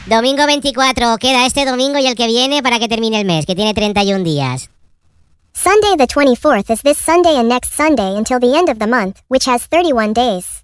Domingo 24, queda este domingo y el que viene para que termine el mes, que tiene 31 días. Sunday the 24th is this Sunday and next Sunday until the end of the month, which has 31 days.